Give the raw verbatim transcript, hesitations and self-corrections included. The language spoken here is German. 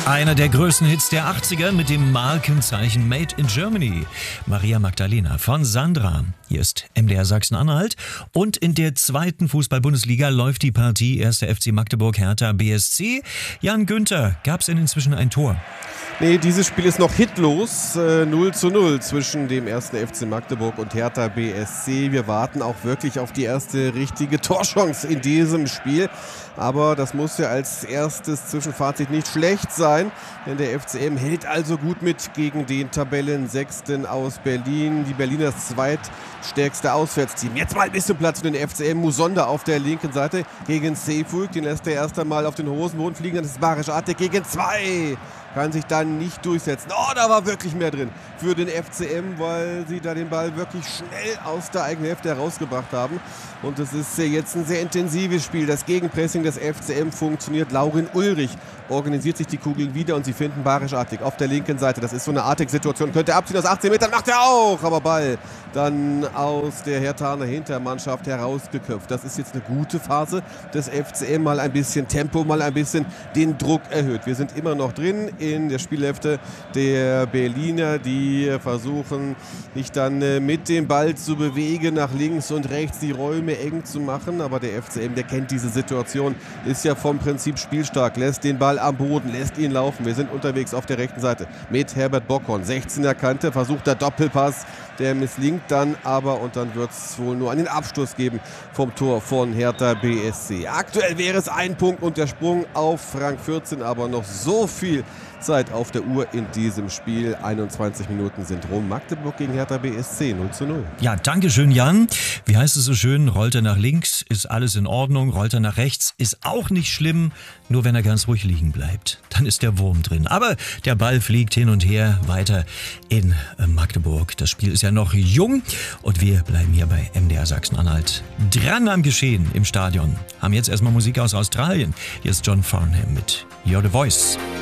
Einer der größten Hits der achtziger mit dem Markenzeichen Made in Germany. Maria Magdalena von Sandra. Hier ist M D R Sachsen-Anhalt. Und in der zweiten Fußball-Bundesliga läuft die Partie erster F C Magdeburg Hertha B S C. Jan Günther, gab es denn inzwischen ein Tor? Nee, dieses Spiel ist noch hitlos. Äh, null zu null zwischen dem ersten F C Magdeburg und Hertha B S C. Wir warten auch wirklich auf die erste richtige Torchance in diesem Spiel. Aber das muss ja als erstes Zwischenfazit nicht schlecht sein, denn der F C M hält also gut mit gegen den Tabellensechsten aus Berlin. Die Berliner zweitstärkste Auswärtsteam. Jetzt mal ein bisschen Platz für den F C M. Musonda auf der linken Seite gegen Seyfulk. Den lässt er erst einmal auf den Hosenboden fliegen. Dann ist Barisch Artek gegen zwei. Kann sich dann nicht durchsetzen. Oh, da war wirklich mehr drin für den F C M, weil sie da den Ball wirklich schnell aus der eigenen Hälfte herausgebracht haben. Und es ist jetzt ein sehr intensives Spiel. Das Gegenpressing des F C M funktioniert. Laurin Ulrich organisiert sich die Kugeln wieder und sie finden Barisch Artek auf der linken Seite. Das ist so eine Artek-Situation. Könnte er abziehen aus achtzehn Metern, macht er auch. Aber Ball dann aus der Herthaner Hintermannschaft herausgeköpft. Das ist jetzt eine gute Phase des F C M. Mal ein bisschen Tempo, mal ein bisschen den Druck erhöht. Wir sind immer noch drin in der Spielhälfte der Berliner, die versuchen, sich dann mit dem Ball zu bewegen, nach links und rechts die Räume eng zu machen. Aber der F C M, der kennt diese Situation, ist ja vom Prinzip spielstark, lässt den Ball am Boden, lässt ihn laufen. Wir sind unterwegs auf der rechten Seite mit Herbert Bockhorn. sechzehner Kante, versucht der Doppelpass, der misslingt dann aber und dann wird es wohl nur einen Abstoß geben vom Tor von Hertha B S C. Aktuell wäre es ein Punkt und der Sprung auf Frank vierzehn, aber noch so viel Zeit auf der Uhr in diesem Spiel. einundzwanzig Minuten sind rum. Magdeburg gegen Hertha B S C null zu null. Ja, danke schön, Jan. Wie heißt es so schön? Rollt er nach links, ist alles in Ordnung. Rollt er nach rechts, ist auch nicht schlimm. Nur wenn er ganz ruhig liegen bleibt, dann ist der Wurm drin. Aber der Ball fliegt hin und her weiter in Magdeburg. Das Spiel ist ja noch jung und wir bleiben hier bei M D R Sachsen-Anhalt dran am Geschehen im Stadion. Haben jetzt erstmal Musik aus Australien. Hier ist John Farnham mit You're the Voice.